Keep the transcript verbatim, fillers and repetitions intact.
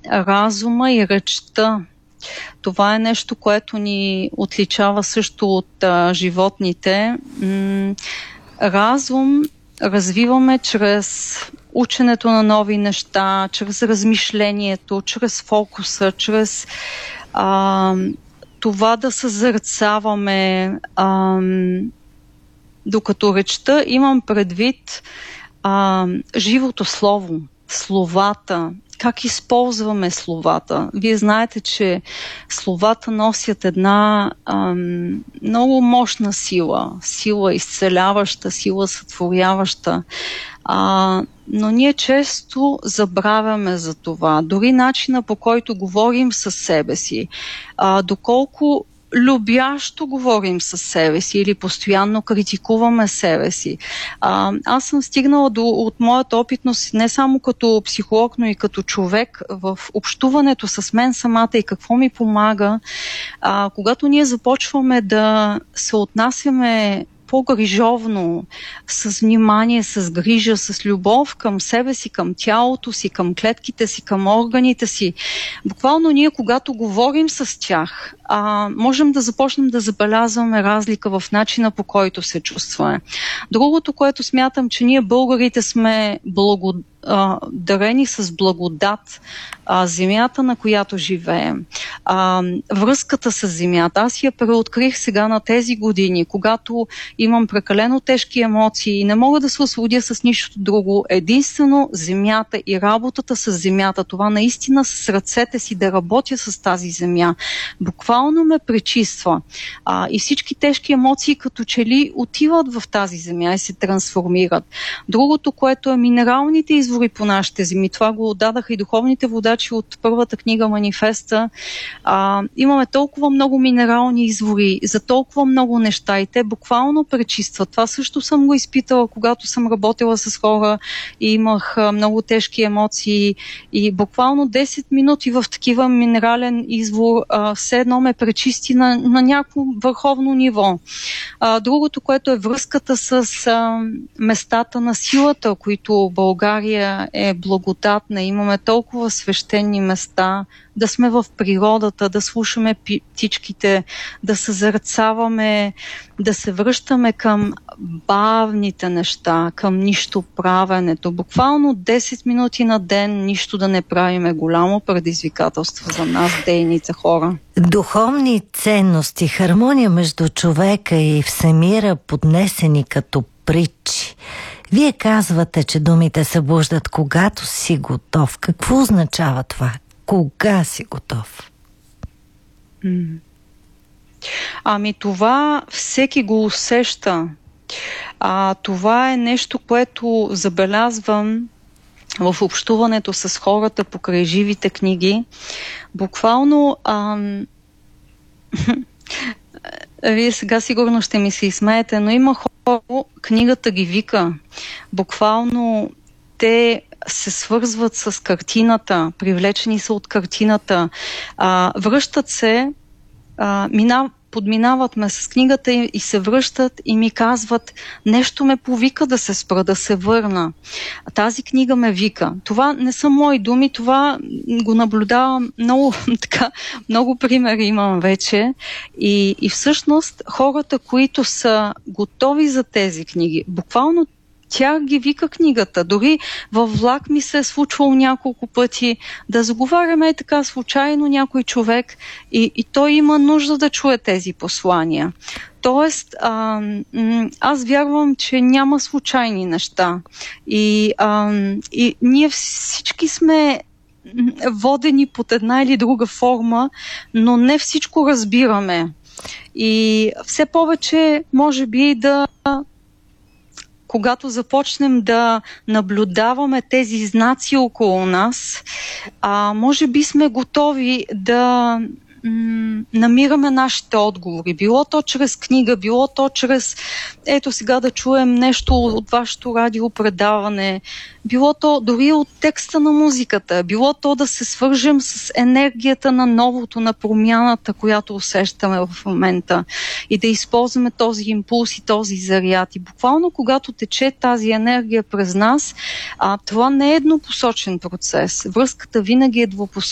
разума и речта. Това е нещо, което ни отличава също от а, животните. М- разум развиваме чрез ученето на нови неща, чрез размишлението, чрез фокуса, чрез а, това да съзерцаваме, а, докато речта имам предвид а, живото слово, словата, как използваме словата. Вие знаете, че словата носят една ам, много мощна сила, сила изцеляваща, сила сътворяваща. А, но ние често забравяме за това. Дори начина, по който говорим със себе си, а, доколко любящо говорим със себе си или постоянно критикуваме себе си. А, аз съм стигнала до, от моята опитност не само като психолог, но и като човек в общуването с мен самата и какво ми помага. А, когато ние започваме да се отнасяме по-грижовно, с внимание, с грижа, с любов към себе си, към тялото си, към клетките си, към органите си. Буквално ние, когато говорим с тях, а, можем да започнем да забелязваме разлика в начина, по който се чувстваме. Другото, което смятам, че ние българите сме благо, а, дарени с благодат, а, земята, на която живеем, а, връзката с земята. Аз я преоткрих сега на тези години, когато имам прекалено тежки емоции и не мога да се освободя с нищо друго. Единствено земята и работата с земята, това наистина с ръцете си да работя с тази земя, буквално ме пречиства. А, и всички тежки емоции като че ли отиват в тази земя и се трансформират. Другото, което е минералните извори по нашите земи, това го отдадаха и духовните водачи от първата книга Манифеста. А, имаме толкова много минерални извори за толкова много неща и те буквално пречистват. Това също съм го изпитала, когато съм работила с хора и имах а, много тежки емоции и буквално десет минути в такива минерален извор а, все едно ме пречисти на, на някакво върховно ниво. А, другото, което е връзката с а, местата на силата, които България е благодатна. Имаме толкова свещени места, да сме в природата, да слушаме птичките, да съзерцаваме, да се връщаме към бавните неща, към нищо правенето. Буквално десет минути на ден нищо да не правим е голямо предизвикателство за нас, дейните хора. Духовни ценности, хармония между човека и всемира, поднесени като притчи. Вие казвате, че думите събуждат когато си готов. Какво означава това? Кога си готов? Ами това всеки го усеща. А, това е нещо, което забелязвам в общуването с хората покрай живите книги. Буквално ам... вие сега сигурно ще ми се изсмеете, но има хора, книгата ги вика. Буквално те се свързват с картината, привлечени са от картината, а, връщат се, а, минав, подминават ме с книгата и, и се връщат и ми казват, нещо ме повика да се спра, да се върна. Тази книга ме вика. Това не са мои думи, това го наблюдавам много, така, много примери имам вече. И, и всъщност хората, които са готови за тези книги, буквално тя ги вика книгата. Дори във влак ми се е случвало няколко пъти да заговаряме така случайно някой човек и, и той има нужда да чуе тези послания. Тоест, а, аз вярвам, че няма случайни неща. И, а, и ние всички сме водени под една или друга форма, но не всичко разбираме. И все повече, може би, да когато започнем да наблюдаваме тези знаци около нас, а, може би сме готови да м- намираме нашите отговори. Било то чрез книга, било то чрез ето сега да чуем нещо от вашето радиопредаване, било то дори от текста на музиката, било то да се свържем с енергията на новото, на промяната, която усещаме в момента и да използваме този импулс и този заряд. И буквално когато тече тази енергия през нас, а, това не е еднопосочен процес. Връзката винаги е двупосочна.